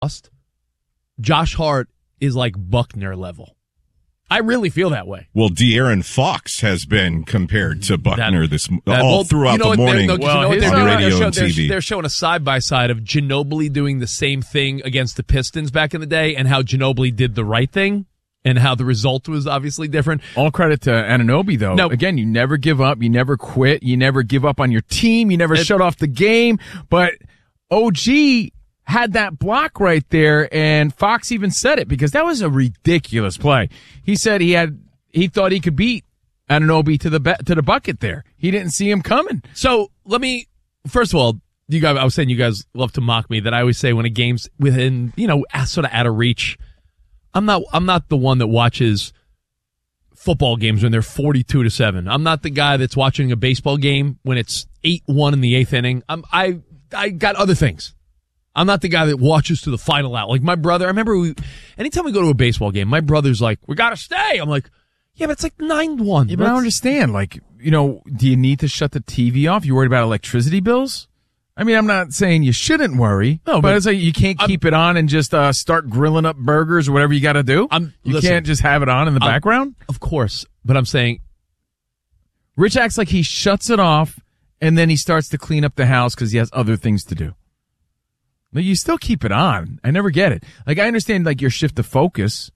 Josh Hart is like Buckner level. I really feel that way. Well, De'Aaron Fox has been compared to Buckner throughout the morning on radio and TV. They're showing a side-by-side of Ginobili doing the same thing against the Pistons back in the day and how Ginobili did the right thing and how the result was obviously different. All credit to Anunoby, though. Now, again, you never give up. You never quit. You never give up on your team. You never shut off the game. But OG had that block right there, and Fox even said it because that was a ridiculous play. He said he thought he could beat Anunoby to the bucket there. He didn't see him coming. So first of all, I was saying you guys love to mock me that I always say when a game's within, sort of out of reach. I'm not the one that watches football games when they're 42-7. I'm not the guy that's watching a baseball game when it's 8-1 in the 8th inning. I got other things. I'm not the guy that watches to the final out. Like my brother, I remember anytime we go to a baseball game, my brother's like, we gotta stay. I'm like, yeah, but it's like 9-1. Yeah, but I don't understand. Like, do you need to shut the TV off? You worried about electricity bills? I mean, I'm not saying you shouldn't worry, but it's like you can't keep it on and just start grilling up burgers or whatever you got to do. You can't just have it on in the background? Of course, but I'm saying Rich acts like he shuts it off and then he starts to clean up the house because he has other things to do. But you still keep it on. I never get it. Like, I understand, like, your shift of focus.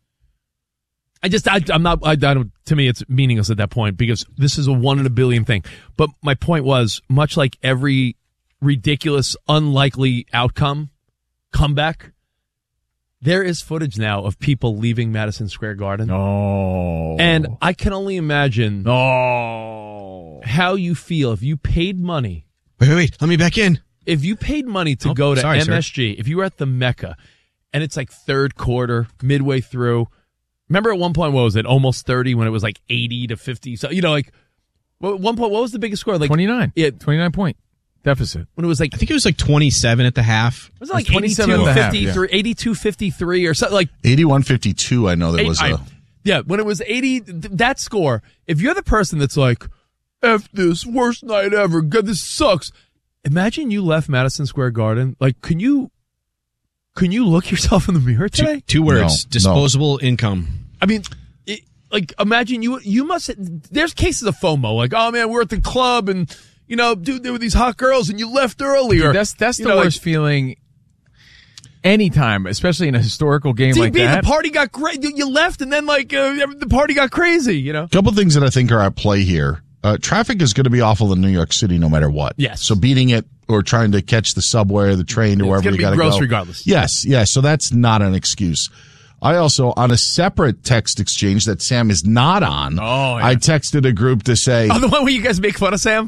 To me, it's meaningless at that point because this is a 1 in a billion thing. But my point was, much like every ridiculous, unlikely comeback, there is footage now of people leaving Madison Square Garden. Oh. And I can only imagine how you feel if you paid money. Wait, let me back in. If you paid money to go to MSG, if you were at the Mecca, and it's like third quarter, midway through, remember at one point, what was it, almost 30 when it was like 80-50? So, at one point, what was the biggest score? Like 29. Yeah, 29-point deficit. When it was like, I think it was like 27 at the half. Was it like 82-53, 82-53 or something like 81-52? I know that was yeah, when it was 80, that score, if you're the person that's like, F this, worst night ever, God, this sucks. Imagine you left Madison Square Garden. Like, can you look yourself in the mirror today? Two words: disposable income. I mean, imagine you must. There's cases of FOMO. Like, oh man, we're at the club and dude, there were these hot girls and you left earlier. That's the worst feeling. Anytime, especially in a historical game like that. The party got great. You left and then the party got crazy. A couple things that I think are at play here. Traffic is going to be awful in New York City no matter what. Yes. So beating it or trying to catch the subway or the train or wherever you got to go. It's going to be gross regardless. Yes. So that's not an excuse. I also, on a separate text exchange that Sam is not on, I texted a group to say... Oh, the one where you guys make fun of Sam?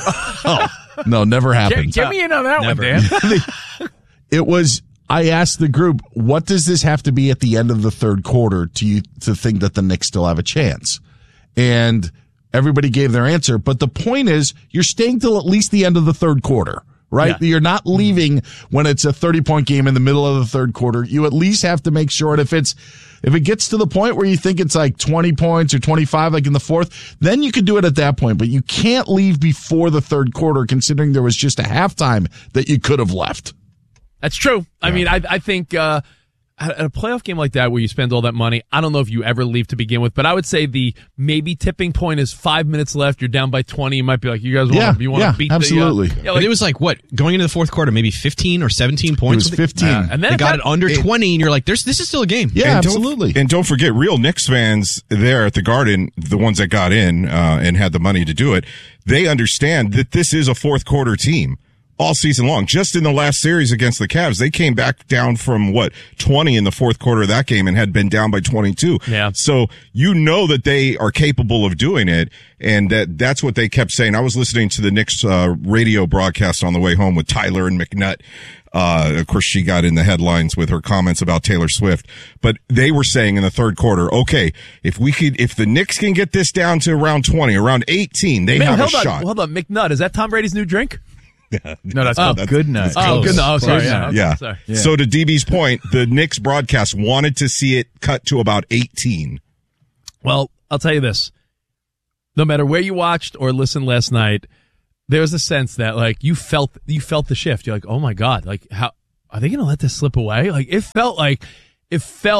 No, never happened. Get me in on that one, Dan. It was... I asked the group, what does this have to be at the end of the third quarter to think that the Knicks still have a chance? And... everybody gave their answer, but the point is you're staying till at least the end of the third quarter, right? Yeah. You're not leaving when it's a 30-point game in the middle of the third quarter. You at least have to make sure that if it gets to the point where you think it's like 20 points or 25, like in the fourth, then you could do it at that point, but you can't leave before the third quarter considering there was just a halftime that you could have left. That's true. Yeah. I mean, I think, at a playoff game like that where you spend all that money, I don't know if you ever leave to begin with, but I would say the maybe tipping point is 5 minutes left. You're down by 20. You might be like, you guys want to beat absolutely. It was like, what, going into the fourth quarter, maybe 15 or 17 points? It was 15. And then they got it under 20, and you're like, this is still a game. Yeah, absolutely. And don't forget, real Knicks fans there at the Garden, the ones that got in and had the money to do it, they understand that this is a fourth quarter team. All season long. Just in the last series against the Cavs, they came back down from 20 in the fourth quarter of that game and had been down by 22. Yeah. So that they are capable of doing it, and that's what they kept saying. I was listening to the Knicks radio broadcast on the way home with Tyler and McNutt. Of course, she got in the headlines with her comments about Taylor Swift, but they were saying in the third quarter, okay, if the Knicks can get this down to around 20, around 18, they have a shot. Hold on, McNutt, is that Tom Brady's new drink? No, that's called Good Nut. Oh, Good Nut. Oh, sorry. Yeah. Sorry. Yeah. So to DB's point, the Knicks broadcast wanted to see it cut to about 18. Well, I'll tell you this. No matter where you watched or listened last night, there was a sense that you felt the shift. You're like, oh my God, are they going to let this slip away? Like, it felt like it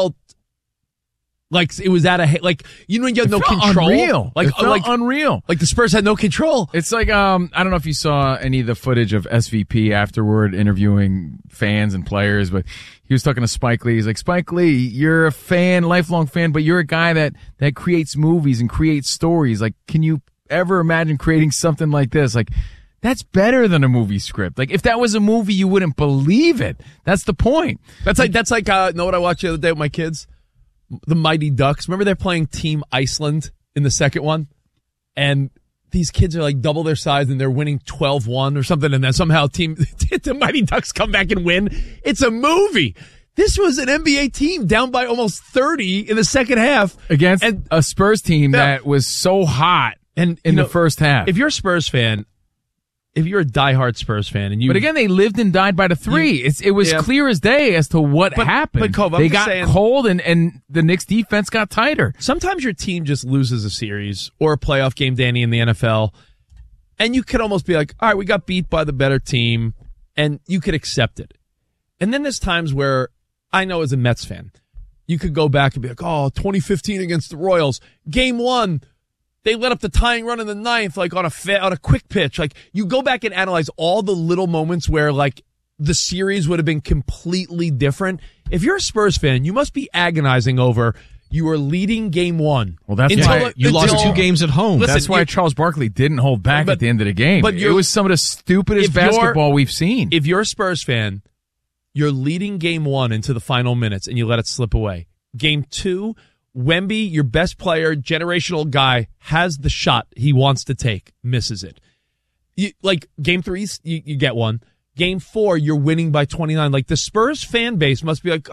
was out of, like, you know, when you have no control. Unreal. Like unreal. Like the Spurs had no control. It's like, I don't know if you saw any of the footage of SVP afterward interviewing fans and players, but he was talking to Spike Lee. He's like, Spike Lee, you're a fan, lifelong fan, but you're a guy that creates movies and creates stories. Like, can you ever imagine creating something like this? Like, that's better than a movie script. Like, if that was a movie, you wouldn't believe it. That's the point. That's like, know what I watched the other day with my kids? The Mighty Ducks. Remember they're playing Team Iceland in the second one? And these kids are like double their size and they're winning 12-1 or something. And then somehow the Mighty Ducks come back and win. It's a movie. This was an NBA team down by almost 30 in the second half. Against a Spurs team that was so hot in the first half. If you're a Spurs fan, if you're a diehard Spurs fan, but again, they lived and died by the three. It was clear as day as to what happened. But Cove, they got cold, and the Knicks defense got tighter. Sometimes your team just loses a series or a playoff game, Danny, in the NFL, and you could almost be like, all right, we got beat by the better team, and you could accept it. And then there's times where I know as a Mets fan, you could go back and be like, 2015 against the Royals, game 1. They let up the tying run in the ninth, like on a quick pitch. Like, you go back and analyze all the little moments where, like, the series would have been completely different. If you're a Spurs fan, you must be agonizing over you were leading game 1. Well, that's why you lost 2 games at home. Listen, that's why Charles Barkley didn't hold back at the end of the game. But it was some of the stupidest basketball we've seen. If you're a Spurs fan, you're leading game 1 into the final minutes and you let it slip away. Game 2, Wemby, your best player, generational guy, has the shot he wants to take, misses it. Game 3, you get one. Game 4, you're winning by 29. Like, the Spurs fan base must be like,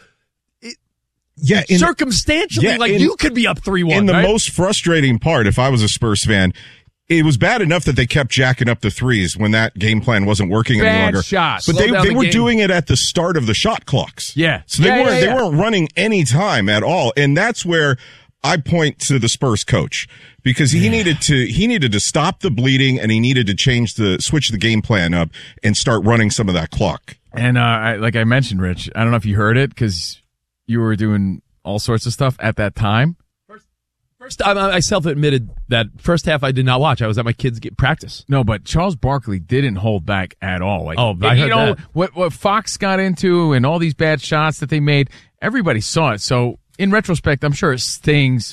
circumstantially, you could be up 3-1. In the most frustrating part, if I was a Spurs fan, it was bad enough that they kept jacking up the threes when that game plan wasn't working any longer. Shots. But they were doing it at the start of the shot clocks. Yeah. So they weren't running any time at all. And that's where I point to the Spurs coach, because he needed to stop the bleeding, and he needed to switch the game plan up and start running some of that clock. And like I mentioned, Rich, I don't know if you heard it because you were doing all sorts of stuff at that time. First, I self-admitted that first half I did not watch. I was at my kids' practice. No, but Charles Barkley didn't hold back at all. Like, I heard that. What Fox got into and all these bad shots that they made, everybody saw it. So in retrospect, I'm sure it stings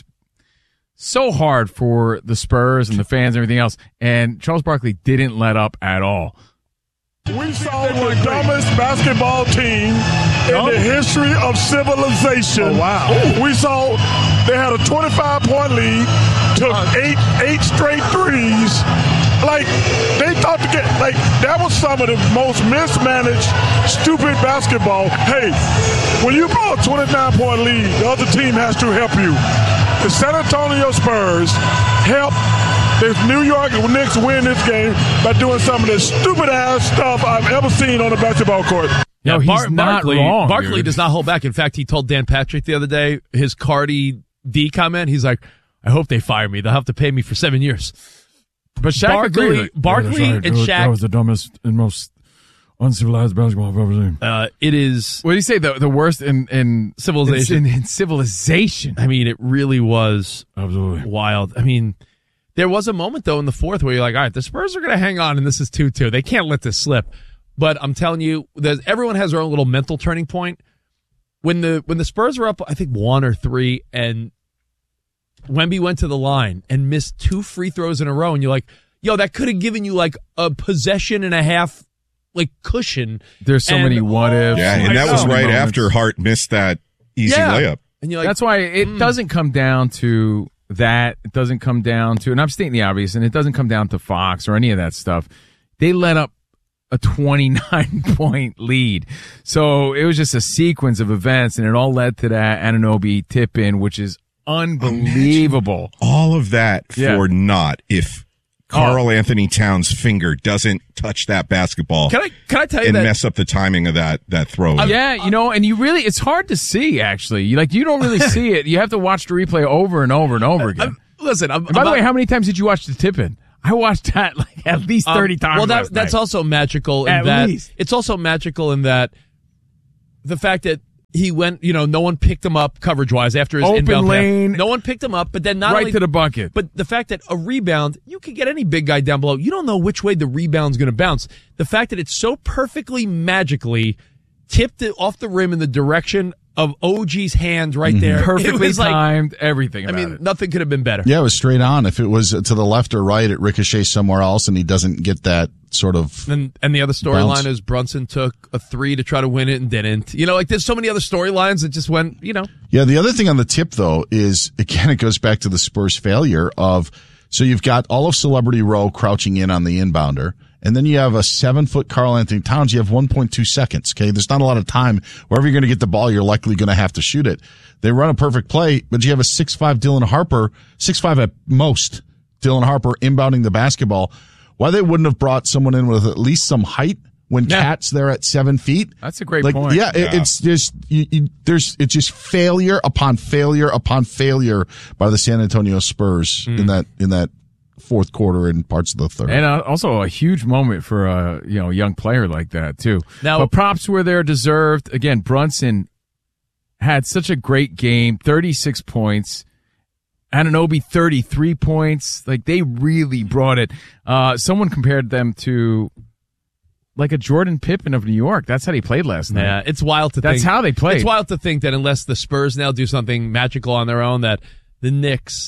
so hard for the Spurs and the fans and everything else. And Charles Barkley didn't let up at all. We saw the dumbest basketball team in the history of civilization. Oh, wow. We saw they had a 25-point lead, took eight straight threes. Like, they thought that was some of the most mismanaged, stupid basketball. Hey, when you blow a 29-point lead, the other team has to help you. The San Antonio Spurs helped the New York Knicks win this game by doing some of the stupid-ass stuff I've ever seen on the basketball court. Yeah, he's not wrong. Barkley does not hold back. In fact, he told Dan Patrick the other day, his Cardi D comment, he's like, I hope they fire me. They'll have to pay me for 7 years. But Shaq Barkley and Shaq. That was the dumbest and most uncivilized basketball I've ever seen. It is. What do you say? The worst in civilization. In civilization. I mean, it really was absolutely wild. I mean, there was a moment, though, in the fourth where you're like, all right, the Spurs are going to hang on, and this is 2-2. They can't let this slip. But I'm telling you, everyone has their own little mental turning point. When the Spurs were up, I think 1 or 3, and Wemby went to the line and missed 2 free throws in a row, and you're like, yo, that could have given you like a possession and a half, like, cushion. There's so many what ifs. Yeah, and that was right after Hart missed that easy layup. And you're like, that's why it doesn't come down to that. It doesn't come down to, and I'm stating the obvious, and it doesn't come down to Fox or any of that stuff. They let up a 29-point lead. So it was just a sequence of events, and it all led to that Anunoby tip-in, which is unbelievable. Imagine all of that for naught if Karl Anthony Towns' finger doesn't touch that basketball. Can I tell you and that? Mess up the timing of that throw? Yeah, and it's hard to see, actually. You don't really see it. You have to watch the replay over and over and over again. By the way, how many times did you watch the tip-in? I watched that like at least 30 times. Well, that's also magical in that. It's also magical in that the fact that he went, no one picked him up coverage-wise after his open inbound lane. pass. No one picked him up, but then not right only to the bucket. But the fact that a rebound, you could get any big guy down below. You don't know which way the rebound's going to bounce. The fact that it's so perfectly, magically tipped it off the rim in the direction of OG's hand right there. Perfectly timed, everything about it. Nothing could have been better. Yeah, it was straight on. If it was to the left or right, it ricochets somewhere else, and he doesn't get that sort of. And the other storyline is Brunson took a 3 to try to win it and didn't. There's so many other storylines that just went, Yeah, the other thing on the tip, though, is, again, it goes back to the Spurs' failure of, so you've got all of Celebrity Row crouching in on the inbounder, and then you have a 7-foot Karl Anthony Towns. You have 1.2 seconds. Okay. There's not a lot of time. Wherever you're going to get the ball, you're likely going to have to shoot it. They run a perfect play, but you have a 6'5" Dylan Harper, 6'5" at most, Dylan Harper inbounding the basketball. Why they wouldn't have brought someone in with at least some height when Cat's there at 7 feet? That's a great point. Yeah, it's just, it's just failure upon failure upon failure by the San Antonio Spurs in that fourth quarter and parts of the third. And also a huge moment for a young player like that too. Now, but props were there deserved. Again, Brunson had such a great game, 36 points. Anunoby 33 points. Like, they really brought it. Someone compared them to like a Jordan Pippen of New York. That's how they played last night. Yeah, it's wild to think. That's how they played. It's wild to think that unless the Spurs now do something magical on their own, that the Knicks,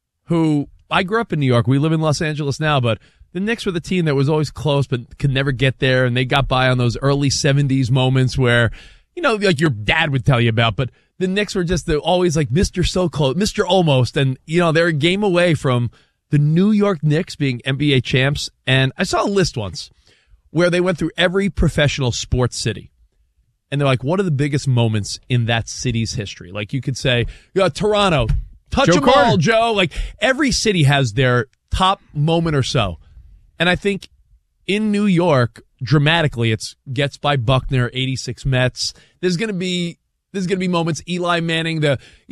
who I grew up in New York, we live in Los Angeles now, but the Knicks were the team that was always close but could never get there, and they got by on those early 70s moments where, like your dad would tell you about, but the Knicks were just always like Mr. So Close, Mr. Almost, and, they're a game away from the New York Knicks being NBA champs. And I saw a list once where they went through every professional sports city. And they're like, what are the biggest moments in that city's history? Like, you could say, Toronto, touch them all, Joe. Like, every city has their top moment or so. And I think in New York, dramatically, it's gets by Buckner, 86 Mets. There's going to be moments, Eli Manning,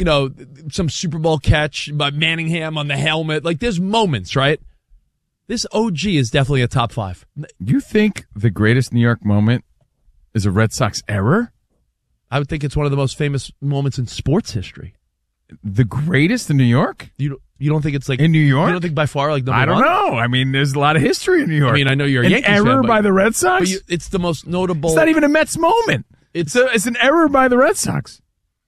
some Super Bowl catch by Manningham on the helmet. Like, there's moments, right? This OG is definitely a top 5. You think the greatest New York moment is a Red Sox error? I would think it's one of the most famous moments in sports history. The greatest in New York? You don't think it's like in New York? You don't think by far like number one? I don't know. I mean, there's a lot of history in New York. I mean, I know you're a an Yankees error fan, by the Red Sox. But it's the most notable. It's not even a Mets moment. It's an error by the Red Sox.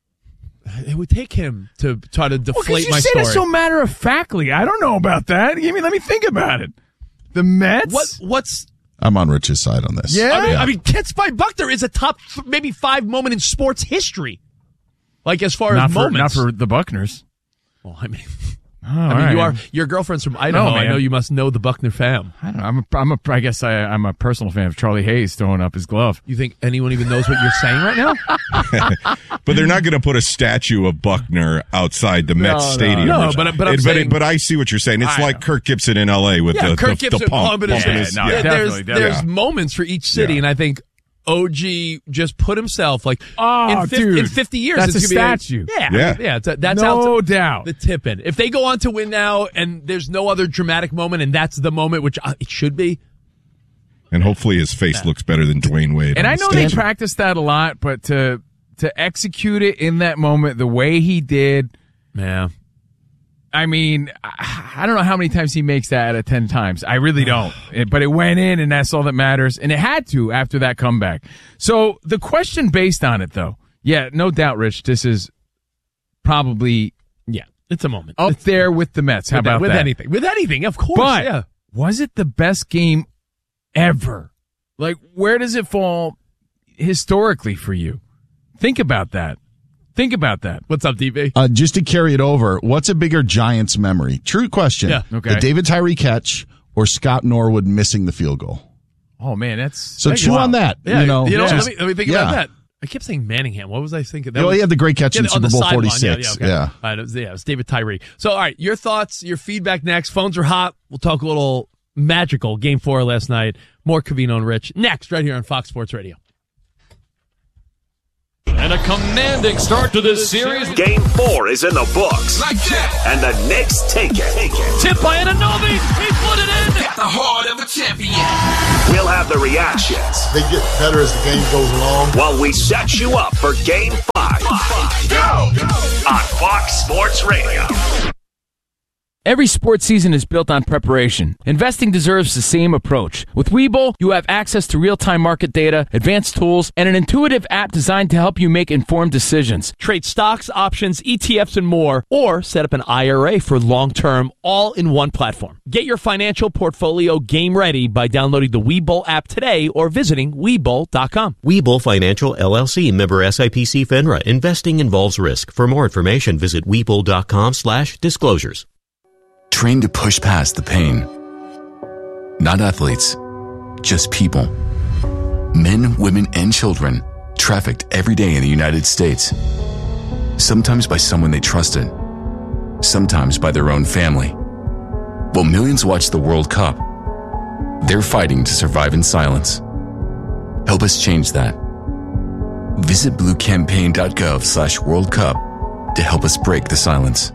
It would take him to try to deflate my story. You said it so matter of factly. I don't know about that. Let me think about it. The Mets. What's? I'm on Rich's side on this. Yeah. I mean, catch by Buckner is a top maybe 5 moment in sports history. Like, as far as moments, not for the Buckners. Well, I mean. Right. Your girlfriend's from Idaho. I know you must know the Buckner fam. I don't know. I guess I'm a personal fan of Charlie Hayes throwing up his glove. You think anyone even knows what you're saying right now? But they're not going to put a statue of Buckner outside the Mets stadium. No, but I see what you're saying. It's like Kirk Gibson in L.A. with the pump. Definitely. There's moments for each city, and I think OG just put himself in 50 years. That's it's a statue. That's no doubt the tip in. If they go on to win now, and there's no other dramatic moment, and that's the moment, which it should be. And hopefully his face looks better than Dwayne Wade. And I know they practice that a lot, but to execute it in that moment the way he did, yeah. I mean, I don't know how many times he makes that out of 10 times. I really don't. But it went in, and that's all that matters. And it had to after that comeback. So the question based on it, though, yeah, no doubt, Rich, this is probably it's a moment up there with the Mets. How about that? With anything, of course. But was it the best game ever? Like, where does it fall historically for you? Think about that. What's up, DB? Just to carry it over, what's a bigger Giants memory? True question. Yeah. Okay. The David Tyree catch or Scott Norwood missing the field goal? Oh, man, so chew on that. Yeah, let me think about that. I kept saying Manningham. What was I thinking? He had the great catch in Super Bowl 46. Yeah. It was David Tyree. So, all right, your thoughts, your feedback next. Phones are hot. We'll talk a little magical Game 4 last night. More Covino and Rich next right here on Fox Sports Radio. And a commanding start to this series. Game 4 is in the books. Like that. And the Knicks take it. Tip by Anunoby. He put it in. At the heart of a champion. We'll have the reactions. They get better as the game goes along. While we set you up for Game 5. Go! On Fox Sports Radio. Every sports season is built on preparation. Investing deserves the same approach. With Webull, you have access to real-time market data, advanced tools, and an intuitive app designed to help you make informed decisions. Trade stocks, options, ETFs, and more, or set up an IRA for long-term, all in one platform. Get your financial portfolio game ready by downloading the Webull app today or visiting Webull.com. Webull Financial LLC, member SIPC FINRA. Investing involves risk. For more information, visit Webull.com/disclosures. Trained to push past the pain. Not athletes, just people. Men, women, and children trafficked every day in the United States. Sometimes by someone they trusted, sometimes by their own family. While millions watch the World Cup, they're fighting to survive in silence. Help us change that. Visit bluecampaign.gov/World Cup to help us break the silence.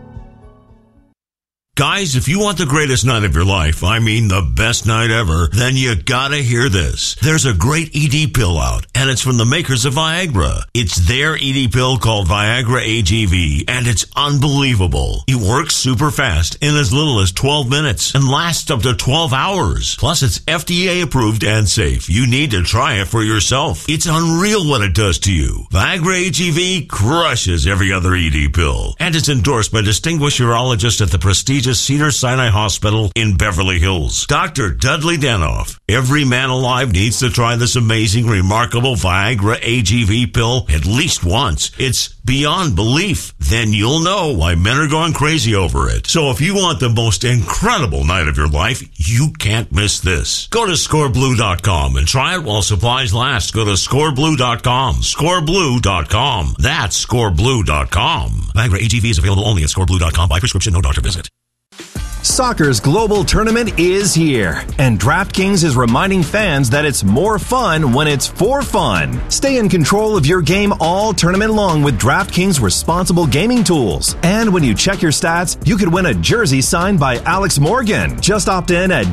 Guys, if you want the greatest night of your life, I mean the best night ever, then you gotta hear this. There's a great ED pill out, and it's from the makers of Viagra. It's their ED pill called Viagra AGV, and it's unbelievable. It works super fast in as little as 12 minutes and lasts up to 12 hours. Plus, it's FDA approved and safe. You need to try it for yourself. It's unreal what it does to you. Viagra AGV crushes every other ED pill, and it's endorsed by distinguished urologists at the prestigious Cedars-Sinai Hospital in Beverly Hills. Dr. Dudley Danoff. Every man alive needs to try this amazing, remarkable Viagra AGV pill at least once. It's beyond belief. Then you'll know why men are going crazy over it. So if you want the most incredible night of your life, you can't miss this. Go to scoreblue.com and try it while supplies last. Go to scoreblue.com. Scoreblue.com. That's scoreblue.com. Viagra AGV is available only at scoreblue.com by prescription, no doctor visit. Soccer's global tournament is here, and DraftKings is reminding fans that it's more fun when it's for fun. Stay in control of your game all tournament long with DraftKings responsible gaming tools. And when you check your stats, you could win a jersey signed by Alex Morgan. Just opt in at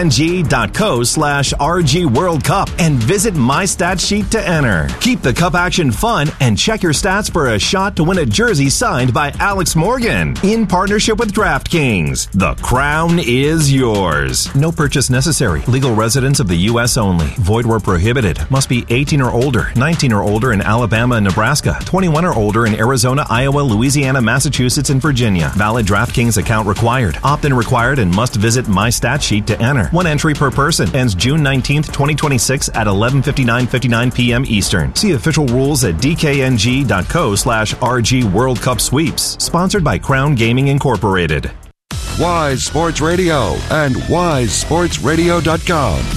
dkng.co/RG World Cup and visit My Stat Sheet to enter. Keep the cup action fun and check your stats for a shot to win a jersey signed by Alex Morgan in partnership with DraftKings. The crown is yours. No purchase necessary. Legal residents of the U.S. only. Void where prohibited. Must be 18 or older. 19 or older in Alabama and Nebraska. 21 or older in Arizona, Iowa, Louisiana, Massachusetts, and Virginia. Valid DraftKings account required. Opt-in required and must visit My Stat Sheet to enter. One entry per person. Ends June 19th, 2026 at 11:59 p.m. Eastern. See official rules at dkng.co/RG World Cup Sweeps. Sponsored by Crown Gaming Incorporated. Wise Sports Radio and wisesportsradio.com.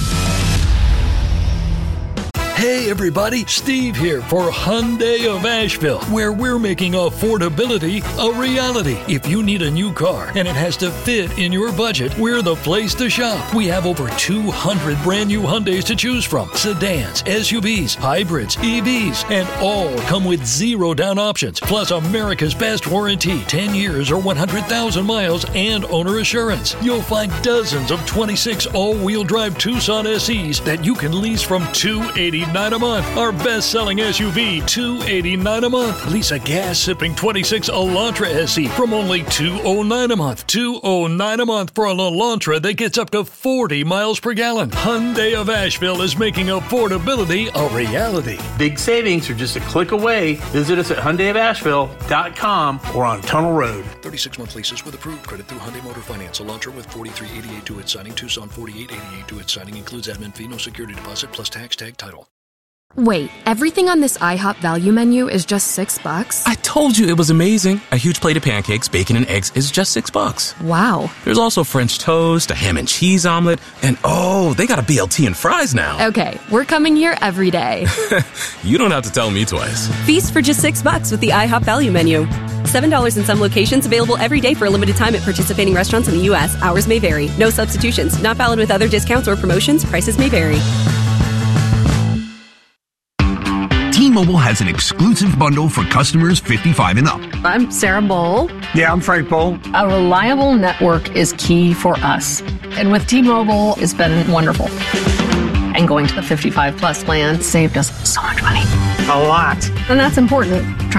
Hey everybody, Steve here for Hyundai of Asheville, where we're making affordability a reality. If you need a new car and it has to fit in your budget, we're the place to shop. We have over 200 brand new Hyundais to choose from. Sedans, SUVs, hybrids, EVs, and all come with zero down options. Plus America's best warranty, 10 years or 100,000 miles and owner assurance. You'll find dozens of 26 all-wheel drive Tucson SEs that you can lease from $289 a month. Our best-selling SUV, $289 a month. Lease a gas-sipping 26 Elantra SE from only $209 a month. $209 a month for an Elantra that gets up to 40 miles per gallon. Hyundai of Asheville is making affordability a reality. Big savings are just a click away. Visit us at HyundaiofAsheville.com or on Tunnel Road. 36-month leases with approved credit through Hyundai Motor Finance. Elantra with 4388 to its signing. Tucson 4888 to its signing. Includes admin fee, no security deposit, plus tax tag title. Wait, everything on this IHOP value menu is just $6? I told you it was amazing. A huge plate of pancakes, bacon, and eggs is just $6. Wow. There's also French toast, a ham and cheese omelet, and oh, they got a BLT and fries now. Okay, we're coming here every day. You don't have to tell me twice. Feast for just $6 with the IHOP value menu. $7 in some locations, available every day for a limited time at participating restaurants in the U.S. Hours may vary. No substitutions. Not valid with other discounts or promotions. Prices may vary. T-Mobile has an exclusive bundle for customers 55 and up. I'm Sarah Bowl. Yeah, I'm Frank Bowl. A reliable network is key for us. And with T-Mobile, it's been wonderful. And going to the 55 plus plan saved us so much money. A lot. And that's important.